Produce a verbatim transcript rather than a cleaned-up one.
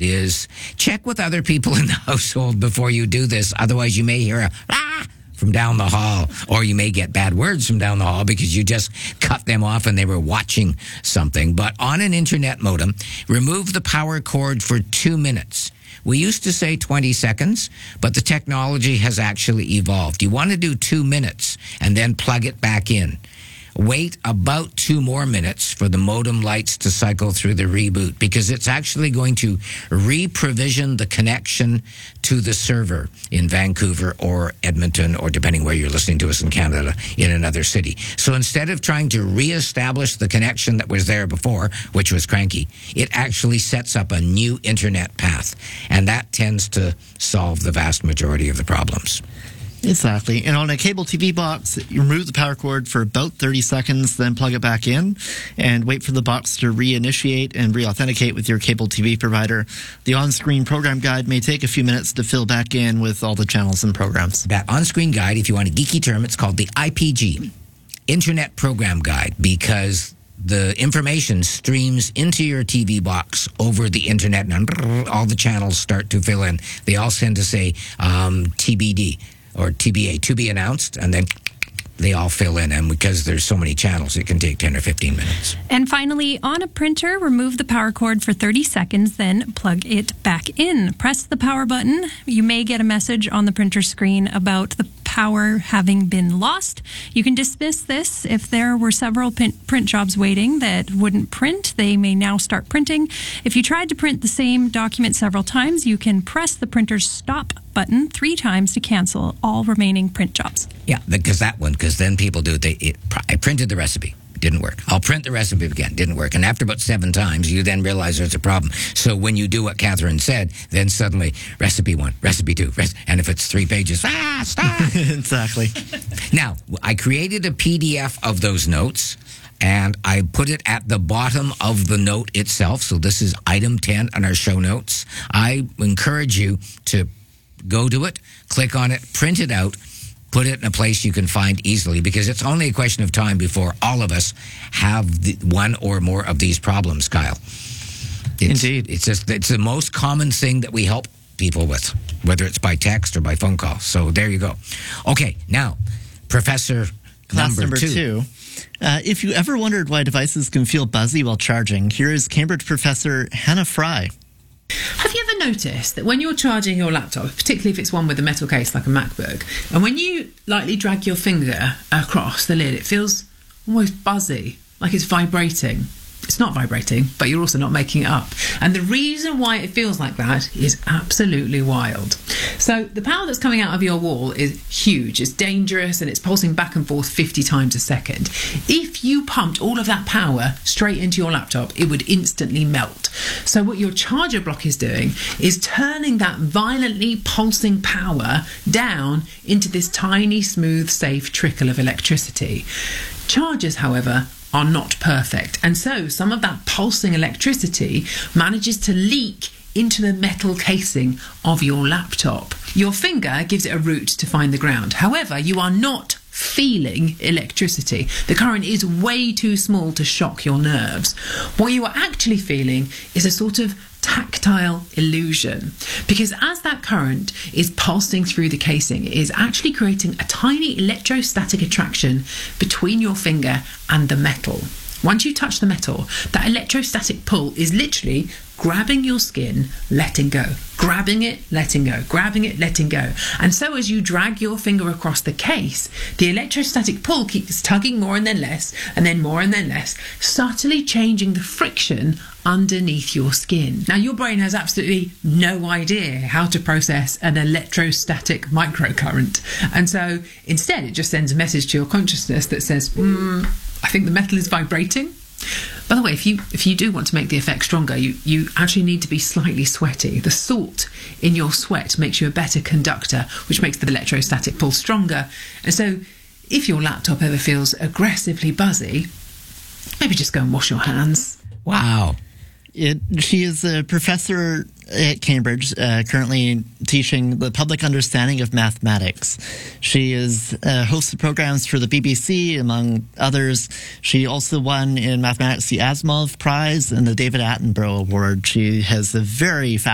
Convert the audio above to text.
is check with other people in the household before you do this. Otherwise, you may hear a ah from down the hall, or you may get bad words from down the hall because you just cut them off and they were watching something. But on an internet modem, remove the power cord for two minutes. We used to say twenty seconds, but the technology has actually evolved. You want to do two minutes and then plug it back in. Wait about two more minutes for the modem lights to cycle through the reboot, because it's actually going to re-provision the connection to the server in Vancouver or Edmonton, or depending where you're listening to us in Canada, in another city. So instead of trying to re-establish the connection that was there before, which was cranky, it actually sets up a new internet path. And that tends to solve the vast majority of the problems. Exactly. And on a cable T V box, you remove the power cord for about thirty seconds, then plug it back in and wait for the box to reinitiate and re-authenticate with your cable T V provider. The on-screen program guide may take a few minutes to fill back in with all the channels and programs. That on-screen guide, if you want a geeky term, it's called the I P G, Internet Program Guide, because the information streams into your T V box over the internet, and all the channels start to fill in. They all tend to say um, T B D. Or T B A, to be announced, and then they all fill in. And because there's so many channels, it can take ten or fifteen minutes. And finally, on a printer, remove the power cord for thirty seconds, then plug it back in. Press the power button. You may get a message on the printer screen about the power having been lost. You can dismiss this. If there were several print jobs waiting that wouldn't print, they may now start printing. If you tried to print the same document several times, you can press the printer's stop button three times to cancel all remaining print jobs. Yeah, because that one, because then people do, they, it, I printed the recipe. Didn't work. I'll print the recipe again. Didn't work. And after about seven times, you then realize there's a problem. So when you do what Catherine said, then suddenly recipe one, recipe two, rec- and if it's three pages, ah, stop. Exactly. Now, I created a P D F of those notes, and I put it at the bottom of the note itself. So this is item ten on our show notes. I encourage you to go to it, click on it, print it out, put it in a place you can find easily, because it's only a question of time before all of us have the one or more of these problems, Kyle. It's, Indeed. It's just, it's the most common thing that we help people with, whether it's by text or by phone call. So there you go. Okay, now, Professor Class number, number two. two. Uh, if you ever wondered why devices can feel buzzy while charging, here is Cambridge professor Hannah Fry. Have you ever noticed that when you're charging your laptop, particularly if it's one with a metal case like a MacBook, and when you lightly drag your finger across the lid, it feels almost buzzy, like it's vibrating? It's not vibrating, but you're also not making it up. And the reason why it feels like that is absolutely wild. So the power that's coming out of your wall is huge, it's dangerous, and it's pulsing back and forth fifty times a second. If you pumped all of that power straight into your laptop, it would instantly melt. So what your charger block is doing is turning that violently pulsing power down into this tiny, smooth, safe trickle of electricity. Chargers, however, are not perfect, and so some of that pulsing electricity manages to leak into the metal casing of your laptop. Your finger gives it a route to find the ground. However, you are not feeling electricity. The current is way too small to shock your nerves. What you are actually feeling is a sort of tactile illusion, because as that current is pulsing through the casing, it is actually creating a tiny electrostatic attraction between your finger and the metal. Once you touch the metal, that electrostatic pull is literally grabbing your skin, letting go, grabbing it, letting go, grabbing it, letting go. And so as you drag your finger across the case, the electrostatic pull keeps tugging more and then less, and then more and then less, subtly changing the friction underneath your skin. Now, your brain has absolutely no idea how to process an electrostatic microcurrent. And so instead, it just sends a message to your consciousness that says, hmm, I think the metal is vibrating. By the way, if you if you do want to make the effect stronger, you, you actually need to be slightly sweaty. The salt in your sweat makes you a better conductor, which makes the electrostatic pull stronger. And so if your laptop ever feels aggressively buzzy, maybe just go and wash your hands. Wow. It, she is a professor at Cambridge, uh, currently teaching the public understanding of mathematics. She is uh, hosted programs for the B B C, among others. She also won in mathematics the Asimov Prize and the David Attenborough Award. She has a very